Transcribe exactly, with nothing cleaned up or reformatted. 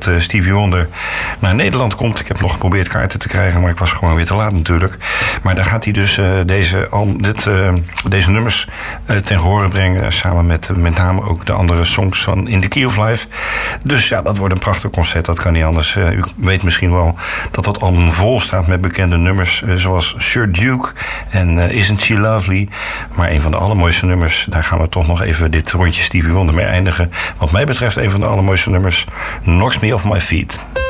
dat uh, Stevie Wonder naar Nederland komt. Ik heb nog geprobeerd kaarten te krijgen, maar ik was gewoon weer te laat natuurlijk. Maar daar gaat hij dus uh, deze, al, dit, uh, deze nummers uh, ten gehore brengen. Samen met uh, met name ook de andere songs van In the Key of Life. Dus ja, dat wordt een prachtig concert. Dat kan niet anders. Uh, u weet misschien wel dat dat album vol staat met bekende nummers. Uh, zoals Sir Duke en uh, Isn't She Lovely. Maar een van de allermooiste nummers, daar gaan we toch nog even dit rondje Stevie Wonder mee eindigen. Wat mij betreft een van de allermooiste nummers, Knocks Me Off My Feet.